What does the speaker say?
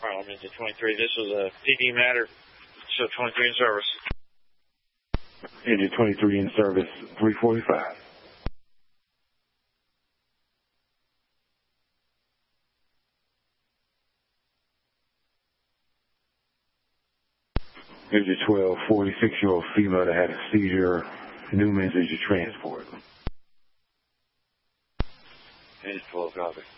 Harlem into 23. This was a PD matter. So 23 in service. Engine 23 in service, 345. Engine 12, 46-year-old female that had a seizure. Newman's Engine transport. Engine 12, copy.